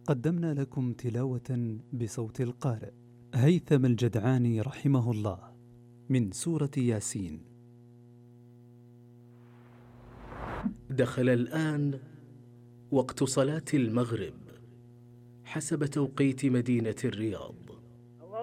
قدمنا لكم تلاوة بصوت القارئ هيثم الجدعاني رحمه الله من سورة ياسين. دخل الآن وقت صلاة المغرب حسب توقيت مدينة الرياض.